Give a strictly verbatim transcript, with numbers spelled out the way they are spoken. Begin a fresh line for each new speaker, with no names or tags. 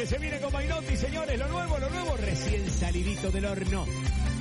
que se viene con Mainotti, señores, lo nuevo, lo nuevo, recién salidito del horno.